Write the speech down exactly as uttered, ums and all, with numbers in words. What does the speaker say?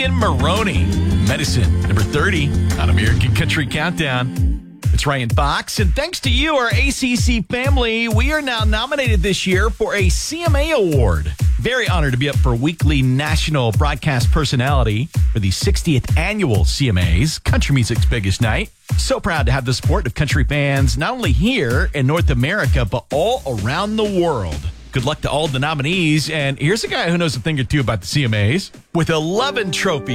Megan Maroney. Medicine, number thirty on American Country Countdown. It's Ryan Fox, and thanks to you, our A C C family, we are now nominated this year for a C M A award. Very honored to be up for Weekly National Broadcast Personality for the sixtieth Annual C M As, country music's biggest night. So proud to have the support of country fans, not only here in North America, but all around the world. Good luck to all the nominees, and here's a guy who knows a thing or two about the C M As. With eleven trophies